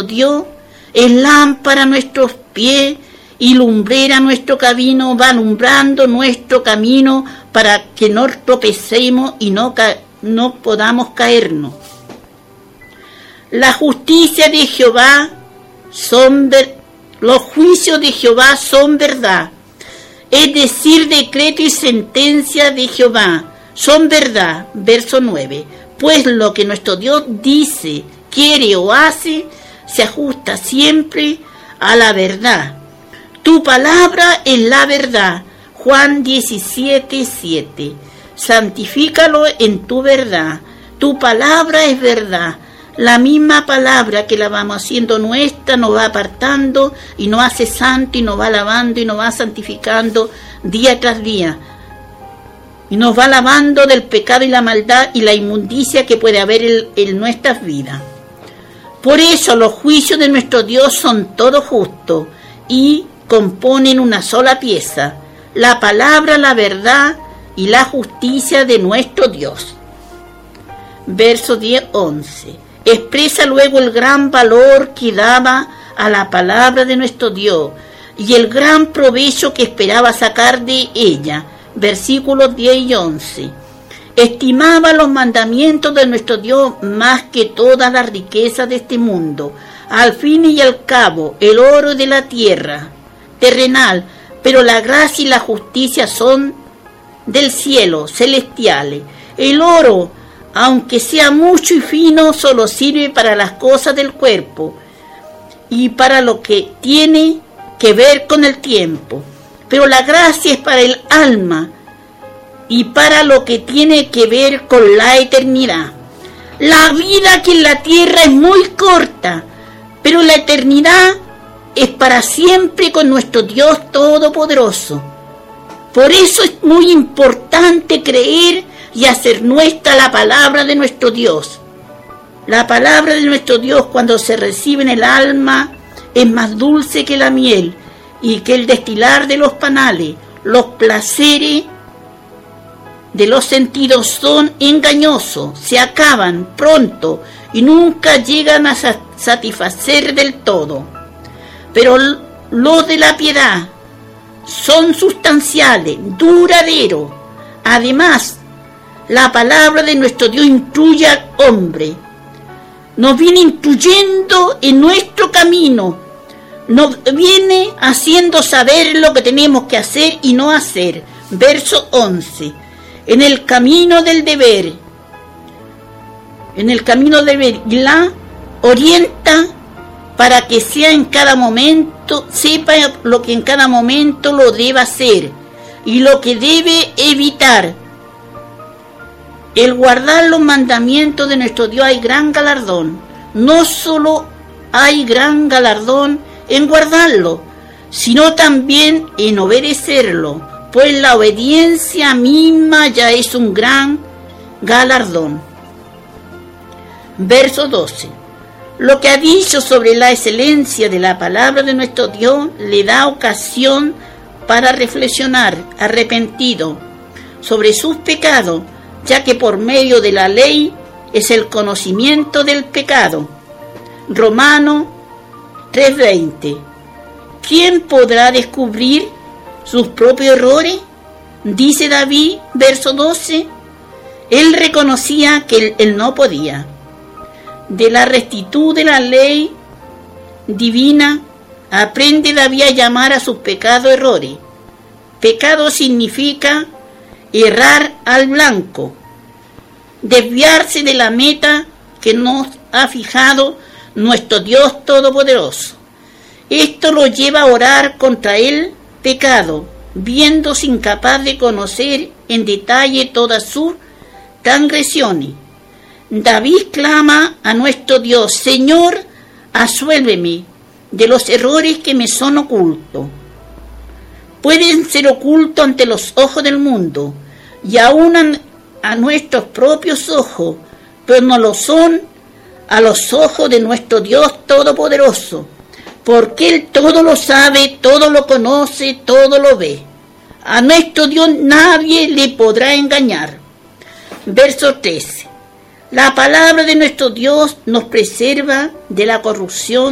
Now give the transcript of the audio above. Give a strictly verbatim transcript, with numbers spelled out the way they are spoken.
nuestro Dios es lámpara a nuestros pies y lumbrera nuestro camino, va alumbrando nuestro camino para que no tropecemos y no, ca- no podamos caernos. La justicia de Jehová son ver- los juicios de Jehová son verdad, es decir, decreto y sentencia de Jehová son verdad. Verso nueve. Pues lo que nuestro Dios dice, quiere o hace, se ajusta siempre a la verdad. Tu palabra es la verdad. Juan diecisiete, siete. Santifícalo en tu verdad. Tu palabra es verdad. La misma palabra que la vamos haciendo nuestra nos va apartando y nos hace santo y nos va lavando y nos va santificando día tras día. Y nos va lavando del pecado y la maldad y la inmundicia que puede haber en, en nuestras vidas. Por eso los juicios de nuestro Dios son todos justos y componen una sola pieza, la palabra, la verdad y la justicia de nuestro Dios. Verso diez, once. Expresa luego el gran valor que daba a la palabra de nuestro Dios y el gran provecho que esperaba sacar de ella. Versículos diez y once. Estimaba los mandamientos de nuestro Dios más que todas las riquezas de este mundo. Al fin y al cabo, el oro de la tierra terrenal, pero la gracia y la justicia son del cielo, celestiales. El oro, aunque sea mucho y fino, solo sirve para las cosas del cuerpo y para lo que tiene que ver con el tiempo. Pero la gracia es para el alma y para lo que tiene que ver con la eternidad. La vida aquí en la tierra es muy corta, pero la eternidad es para siempre con nuestro Dios Todopoderoso. Por eso es muy importante creer y hacer nuestra la palabra de nuestro Dios. La palabra de nuestro Dios, cuando se recibe en el alma, es más dulce que la miel y que el destilar de los panales. Los placeres de los sentidos son engañosos, se acaban pronto y nunca llegan a satisfacer del todo. Pero los de la piedad son sustanciales, duraderos. Además, la palabra de nuestro Dios instruye al hombre, nos viene instruyendo en nuestro camino, nos viene haciendo saber lo que tenemos que hacer y no hacer. Verso once. En el camino del deber, en el camino del deber, la orienta para que sea en cada momento, sepa lo que en cada momento lo debe hacer y lo que debe evitar. El guardar los mandamientos de nuestro Dios hay gran galardón. No solo hay gran galardón en guardarlo, sino también en obedecerlo, pues la obediencia misma ya es un gran galardón. Verso doce. Lo que ha dicho sobre la excelencia de la palabra de nuestro Dios le da ocasión para reflexionar, arrepentido, sobre sus pecados, ya que por medio de la ley es el conocimiento del pecado. Romanos tres veinte. ¿Quién podrá descubrir sus propios errores? Dice David, verso doce. Él reconocía que él, él no podía. De la rectitud de la ley divina, aprende David a llamar a sus pecados errores. Pecado significa errar al blanco, desviarse de la meta que nos ha fijado nuestro Dios Todopoderoso. Esto lo lleva a orar contra el pecado, viéndose incapaz de conocer en detalle todas sus transgresiones. David clama a nuestro Dios: Señor, absuélveme de los errores que me son ocultos. Pueden ser ocultos ante los ojos del mundo y aún a, a nuestros propios ojos, pero no lo son a los ojos de nuestro Dios Todopoderoso, porque Él todo lo sabe, todo lo conoce, todo lo ve. A nuestro Dios nadie le podrá engañar. Verso trece. La palabra de nuestro Dios nos preserva de la corrupción